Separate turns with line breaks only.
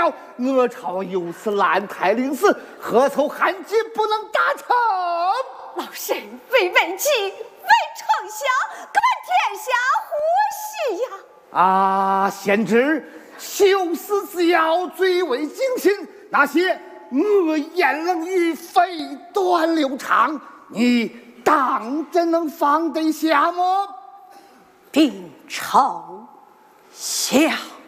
了，我朝有此兰台领事，何愁汉奸不能达成？
老身为文妻，为丞相，可盼天下和谐呀！
啊，贤侄，修史之要最为精心，那些言冷语飞短流长，你当真能放得下吗？
禀丞相。